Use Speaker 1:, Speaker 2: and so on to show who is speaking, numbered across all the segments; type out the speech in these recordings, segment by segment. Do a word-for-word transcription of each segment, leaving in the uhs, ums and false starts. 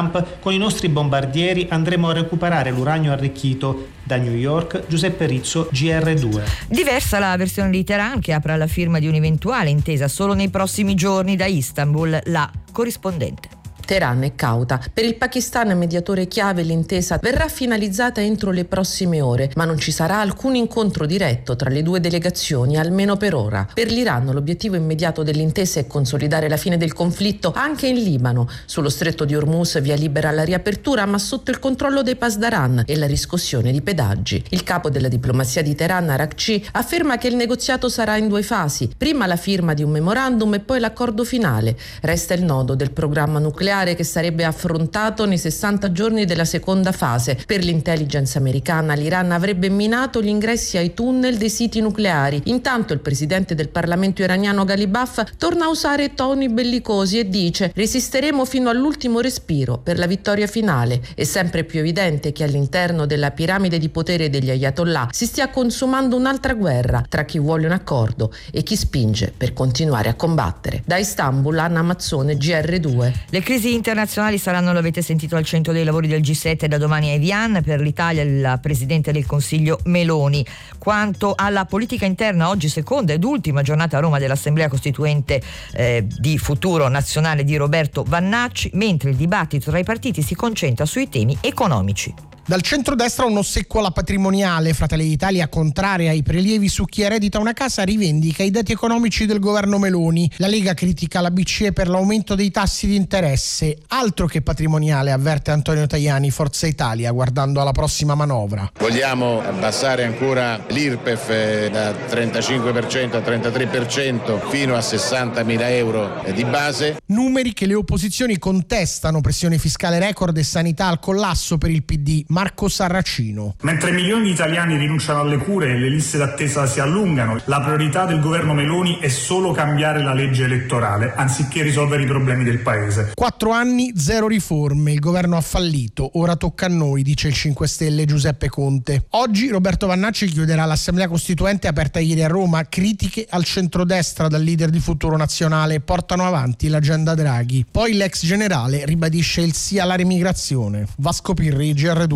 Speaker 1: Trump, con i nostri bombardieri andremo a recuperare l'uranio arricchito. Da New York, Giuseppe Rizzo, G R due.
Speaker 2: Diversa la versione di Teheran, che apre alla firma di un'eventuale intesa solo nei prossimi giorni. Da Istanbul, la corrispondente.
Speaker 3: Teheran è cauta. Per il Pakistan, mediatore chiave, l'intesa verrà finalizzata entro le prossime ore, ma non ci sarà alcun incontro diretto tra le due delegazioni, almeno per ora. Per l'Iran l'obiettivo immediato dell'intesa è consolidare la fine del conflitto anche in Libano. Sullo stretto di Hormuz via libera alla riapertura, ma sotto il controllo dei Pasdaran e la riscossione di pedaggi. Il capo della diplomazia di Teheran, Arakci, afferma che il negoziato sarà in due fasi: prima la firma di un memorandum e poi l'accordo finale. Resta il nodo del programma nucleare, che sarebbe affrontato nei sessanta giorni della seconda fase. Per l'intelligence americana l'Iran avrebbe minato gli ingressi ai tunnel dei siti nucleari. Intanto il presidente del Parlamento iraniano Ghalibaf torna a usare toni bellicosi e dice: resisteremo fino all'ultimo respiro per la vittoria finale. È sempre più evidente che all'interno della piramide di potere degli ayatollah si stia consumando un'altra guerra tra chi vuole un accordo e chi spinge per continuare a combattere. Da Istanbul, Anna Mazzone, G R due.
Speaker 2: Le crisi internazionali saranno, lo avete sentito, al centro dei lavori del G sette da domani a Evian. Per l'Italia il Presidente del Consiglio Meloni. Quanto alla politica interna, oggi seconda ed ultima giornata a Roma dell'Assemblea Costituente eh, di Futuro Nazionale di Roberto Vannacci, mentre il dibattito tra i partiti si concentra sui temi economici.
Speaker 4: Dal centrodestra un ossequio alla patrimoniale. Fratelli d'Italia, contraria ai prelievi su chi eredita una casa, rivendica i dati economici del governo Meloni. La Lega critica la B C E per l'aumento dei tassi di interesse. Altro che patrimoniale, avverte Antonio Tajani, Forza Italia, guardando alla prossima manovra.
Speaker 5: Vogliamo abbassare ancora l'I R P E F da trentacinque per cento a trentatré per cento fino a sessantamila euro di base.
Speaker 4: Numeri che le opposizioni contestano: pressione fiscale record e sanità al collasso per il P D. Marco Sarracino.
Speaker 6: Mentre milioni di italiani rinunciano alle cure e le liste d'attesa si allungano, la priorità del governo Meloni è solo cambiare la legge elettorale, anziché risolvere i problemi del paese.
Speaker 4: Quattro anni, zero riforme. Il governo ha fallito. Ora tocca a noi, dice il cinque Stelle Giuseppe Conte. Oggi Roberto Vannacci chiuderà l'Assemblea Costituente aperta ieri a Roma. Critiche al centrodestra dal leader di Futuro Nazionale portano avanti l'agenda Draghi. Poi l'ex generale ribadisce il sì alla remigrazione. Vasco Pirri, G R due.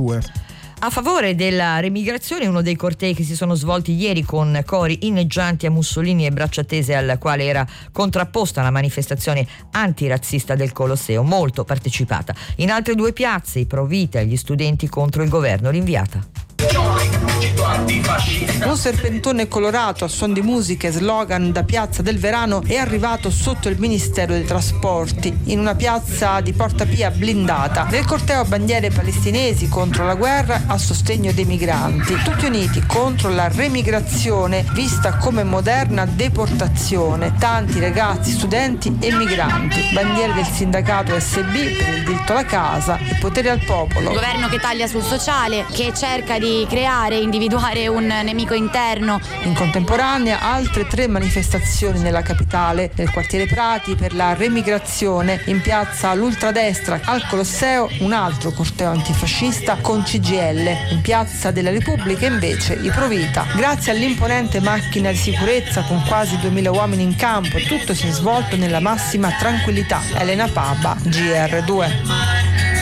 Speaker 2: A favore della remigrazione, uno dei cortei che si sono svolti ieri con cori inneggianti a Mussolini e braccia tese, al quale era contrapposta la manifestazione antirazzista del Colosseo, molto partecipata. In altre due piazze, i pro vita e gli studenti contro il governo. L'inviata.
Speaker 7: Un serpentone colorato a suon di musica e slogan da Piazza del Verano è arrivato sotto il Ministero dei Trasporti, in una piazza di Porta Pia blindata. Nel corteo bandiere palestinesi contro la guerra a sostegno dei migranti, tutti uniti contro la remigrazione vista come moderna deportazione. Tanti ragazzi, studenti e migranti. Bandiere del sindacato S B per il diritto alla casa e potere al popolo.
Speaker 8: Un governo che taglia sul sociale, che cerca di creare, individuare un nemico interno.
Speaker 7: In contemporanea altre tre manifestazioni nella capitale: nel quartiere Prati per la remigrazione, in piazza l'ultradestra al Colosseo un altro corteo antifascista con C G I L, in piazza della Repubblica invece i Provita. Grazie all'imponente macchina di sicurezza con quasi duemila uomini in campo, tutto si è svolto nella massima tranquillità. Elena Paba, G R due.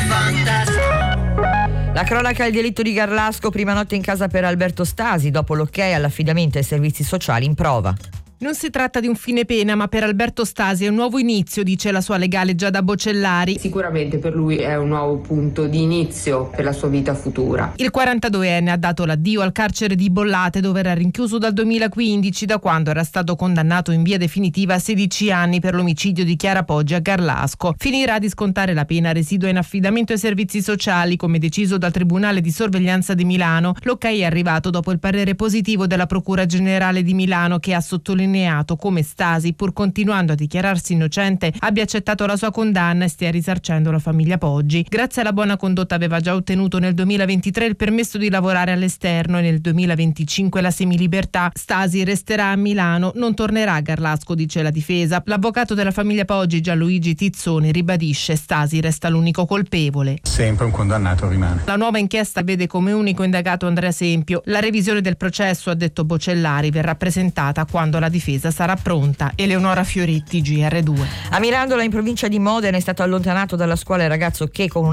Speaker 2: La cronaca del delitto di Garlasco, prima notte in casa per Alberto Stasi, dopo l'ok all'affidamento ai servizi sociali in prova.
Speaker 9: Non si tratta di un fine pena, ma per Alberto Stasi è un nuovo inizio, dice la sua legale Giada Bocellari.
Speaker 10: Sicuramente per lui è un nuovo punto di inizio per la sua vita futura.
Speaker 9: Il quarantaduenne ha dato l'addio al carcere di Bollate, dove era rinchiuso dal duemilaquindici, da quando era stato condannato in via definitiva a sedici anni per l'omicidio di Chiara Poggi a Garlasco. Finirà di scontare la pena residua in affidamento ai servizi sociali, come deciso dal Tribunale di Sorveglianza di Milano. L'ok è arrivato dopo il parere positivo della Procura Generale di Milano, che ha sottolineato come Stasi, pur continuando a dichiararsi innocente, abbia accettato la sua condanna e stia risarcendo la famiglia Poggi. Grazie alla buona condotta aveva già ottenuto nel duemilaventitré il permesso di lavorare all'esterno e nel duemilaventicinque la semilibertà. Stasi resterà a Milano, non tornerà a Garlasco, dice la difesa. L'avvocato della famiglia Poggi, Gianluigi Tizzoni, ribadisce: Stasi resta l'unico colpevole.
Speaker 11: Sempre un condannato rimane.
Speaker 9: La nuova inchiesta vede come unico indagato Andrea Sempio. La revisione del processo, ha detto Bocellari, verrà presentata quando la difesa sarà pronta. Eleonora Fioretti, G R due.
Speaker 2: A Mirandola, in provincia di Modena, è stato allontanato dalla scuola il ragazzo che con